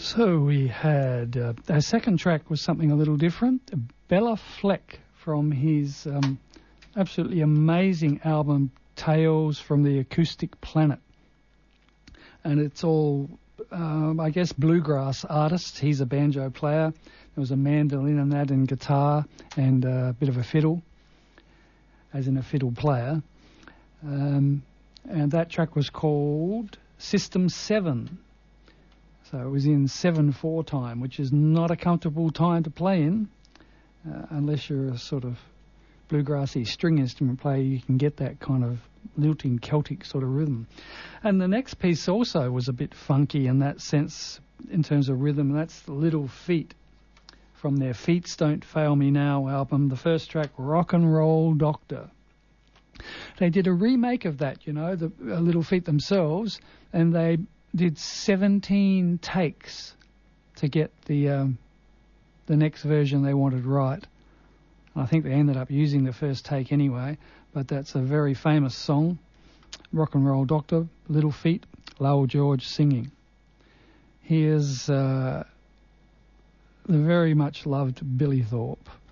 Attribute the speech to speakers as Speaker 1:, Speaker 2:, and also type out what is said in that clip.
Speaker 1: So we had our second track was something a little different. Bella Fleck from his absolutely amazing album Tales from the Acoustic Planet. And it's all, I guess, bluegrass artists. He's a banjo player. There was a mandolin in that and guitar and a bit of a fiddle, as in a fiddle player. And that track was called System 7. So it was in 7/4 time, which is not a comfortable time to play in, unless you're a sort of bluegrassy string instrument player. You can get that kind of lilting Celtic sort of rhythm. And the next piece also was a bit funky in that sense, in terms of rhythm. That's the Little Feat from their Feats Don't Fail Me Now album. The first track, Rock and Roll Doctor. They did a remake of that, you know, the Little Feat themselves, and they did 17 takes to get the next version they wanted right. I think they ended up using the first take anyway, but that's a very famous song, Rock and Roll Doctor, Little Feat, Lowell George singing. Here's the very much loved Billy Thorpe.